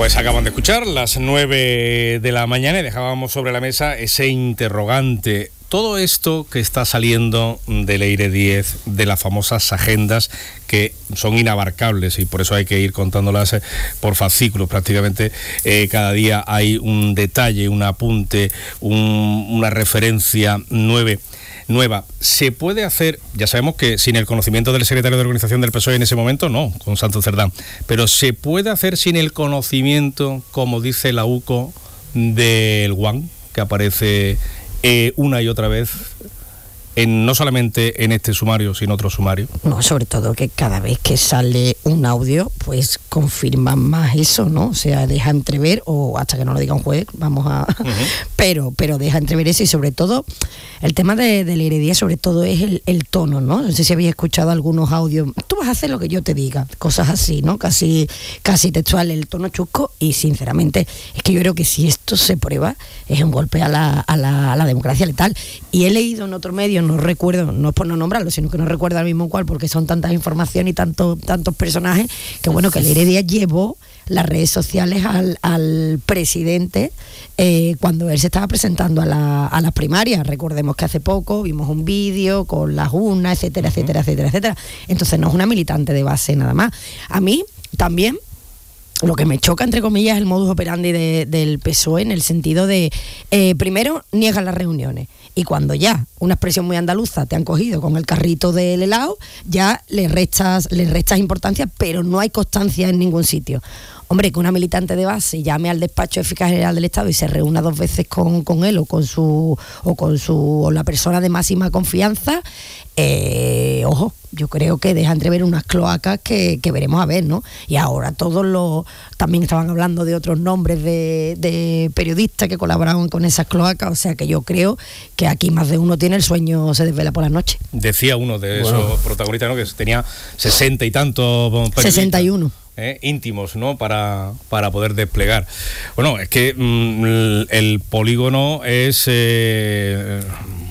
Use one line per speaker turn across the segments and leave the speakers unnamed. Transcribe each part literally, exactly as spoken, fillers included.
Pues acaban de escuchar las nueve de la mañana y dejábamos sobre la mesa ese interrogante. Todo esto que está saliendo de Leire Díez, de las famosas agendas que son inabarcables y por eso hay que ir contándolas por fascículos prácticamente, eh, cada día hay un detalle, un apunte, un, una referencia nueve. nueva. ¿Se puede hacer? Ya sabemos que sin el conocimiento del secretario de organización del P S O E en ese momento, no, con Santos Cerdán, pero ¿se puede hacer sin el conocimiento, como dice la U C O, del Guan, que aparece eh, una y otra vez, en, no solamente en este sumario, sino otro sumario?
No, sobre todo que cada vez que sale un audio, pues confirman más eso, ¿no? O sea, deja entrever, o hasta que no lo diga un juez, vamos a... Uh-huh. pero pero deja entrever eso, y sobre todo, el tema de, de la heredía, sobre todo es el, el tono, ¿no? No sé si habéis escuchado algunos audios, tú vas a hacer lo que yo te diga, cosas así, ¿no? Casi, casi textual, el tono chusco, y sinceramente, es que yo creo que si esto se prueba, es un golpe a la, a la, a la democracia letal. Y he leído en otro medio, no recuerdo, no es por no nombrarlo, sino que no recuerdo al mismo cual, porque son tantas informaciones y tanto, tantos personajes, que bueno, que la heredia llevó las redes sociales al, al presidente eh, cuando él se estaba presentando a, la, a las primarias. Recordemos que hace poco vimos un vídeo con las urnas, etcétera, uh-huh. etcétera, etcétera, etcétera. Entonces no es una militante de base nada más. A mí también lo que me choca, entre comillas, es el modus operandi de, del P S O E, en el sentido de, eh, primero, niegan las reuniones, y cuando ya, una expresión muy andaluza, te han cogido con el carrito del helado, ya le restas, le restas importancia, pero no hay constancia en ningún sitio. Hombre, que una militante de base llame al despacho de fiscal general del Estado y se reúna dos veces con, con él o con su o con su o la persona de máxima confianza, eh, ojo, yo creo que deja entrever unas cloacas que, que veremos a ver, ¿no? Y ahora todos los... También estaban hablando de otros nombres de, de periodistas que colaboraban con esas cloacas, o sea que yo creo que aquí más de uno tiene el sueño, se desvela por las noches.
Decía uno de esos bueno. protagonistas, ¿no?, que tenía sesenta y tantos...
sesenta y uno.
Eh, íntimos, ¿no?, para, para poder desplegar. Bueno, es que mmm, el polígono es eh,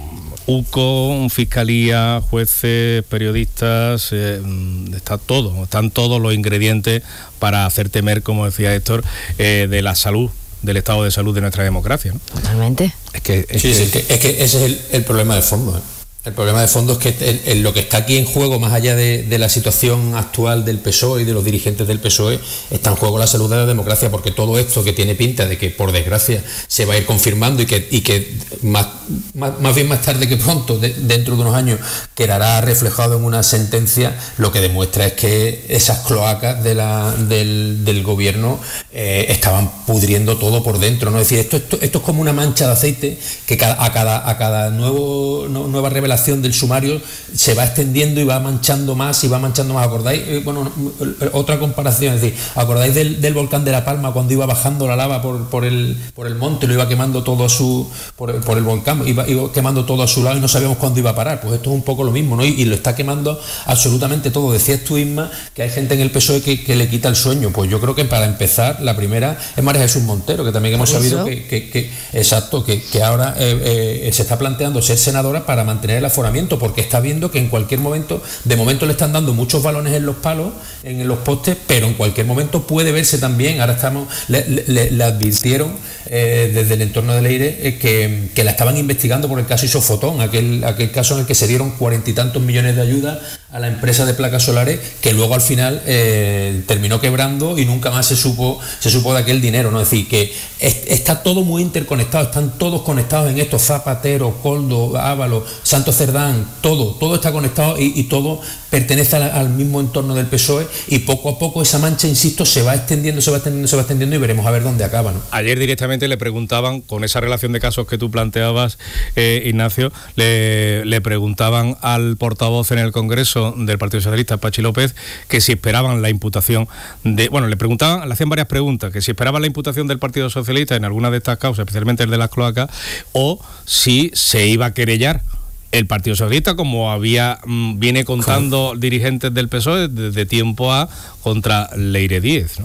U C O, fiscalía, jueces, periodistas, eh, está todo, están todos los ingredientes para hacer temer, como decía Héctor, eh, de la salud, del estado de salud de nuestra democracia, ¿no?
Totalmente.
Es que, es, sí, que, es, que, es que ese es el, el problema de fondo, ¿eh? El problema de fondo es que el, el, lo que está aquí en juego, más allá de, de la situación actual del P S O E y de los dirigentes del P S O E, está en juego la salud de la democracia, porque todo esto que tiene pinta de que, por desgracia, se va a ir confirmando y que, y que más, más, más bien más tarde que pronto, de, dentro de unos años, quedará reflejado en una sentencia, lo que demuestra es que esas cloacas de la, del, del gobierno eh, estaban pudriendo todo por dentro, ¿no? Es decir, esto, esto, esto es como una mancha de aceite que cada, a cada, a cada nuevo, no, nueva revelación del sumario se va extendiendo y va manchando más y va manchando más. ¿Acordáis? Eh, bueno, otra comparación, es decir, ¿acordáis del, del volcán de La Palma cuando iba bajando la lava por, por, el, por el monte, lo iba quemando todo a su, por, por el volcán, iba, iba quemando todo a su lado y no sabíamos cuándo iba a parar? Pues esto es un poco lo mismo, ¿no? Y, y lo está quemando absolutamente todo. Decías tú, Isma, que hay gente en el P S O E que, que le quita el sueño. Pues yo creo que para empezar, la primera es María Jesús Montero, que también hemos sabido que, que, que, exacto, que, que ahora eh, eh, se está planteando ser senadora para mantener el aforamiento, porque está viendo que en cualquier momento, de momento le están dando muchos balones en los palos, en los postes, pero en cualquier momento puede verse también. Ahora estamos, le, le, le advirtieron eh, desde el entorno de Leire eh, que, que la estaban investigando por el caso Isofotón, aquel, aquel caso en el que se dieron cuarenta y tantos millones de ayudas a la empresa de placas solares, que luego al final eh, terminó quebrando y nunca más se supo se supo de aquel dinero, ¿no? Es decir, que es, está todo muy interconectado, están todos conectados en esto: Zapatero, Koldo, Ábalos, Santos Cerdán, todo, todo está conectado y, y todo pertenece al, al mismo entorno del P S O E, y poco a poco esa mancha, insisto, se va extendiendo, se va extendiendo, se va extendiendo y veremos a ver dónde acaba, ¿no?
Ayer directamente le preguntaban, con esa relación de casos que tú planteabas, eh, Ignacio, le, le preguntaban al portavoz en el Congreso del Partido Socialista, Pachi López, que si esperaban la imputación de... Bueno, le preguntaban, le hacían varias preguntas, que si esperaban la imputación del Partido Socialista en alguna de estas causas, especialmente el de las cloacas, o si se iba a querellar el Partido Socialista, como había mmm, viene contando claro. dirigentes del P S O E desde tiempo a contra Leire Díez, ¿no?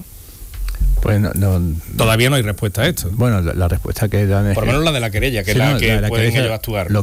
Pues no, no,
todavía no hay respuesta a esto.
Bueno, la, la respuesta que dan es...
Por lo menos la de la querella, que sí, es la no, que la, la pueden ellos actuar.
Lo,